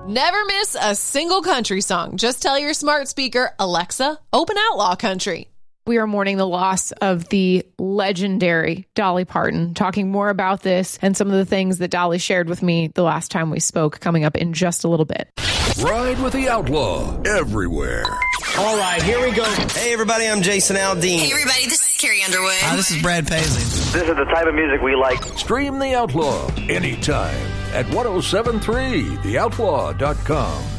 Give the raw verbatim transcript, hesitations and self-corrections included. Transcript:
Never miss a single country song. Just tell your smart speaker, Alexa, open Outlaw Country. We are mourning the loss of the legendary Dolly Parton. Talking more about this and some of the things that Dolly shared with me the last time we spoke, coming up in just a little bit. Ride with the Outlaw everywhere. All right, here we go. Hey, everybody, I'm Jason Aldean. Hey, everybody, this is Carrie Underwood. Hi, this is Brad Paisley. This is the type of music we like. Stream The Outlaw anytime at ten seventy-three the outlaw dot com.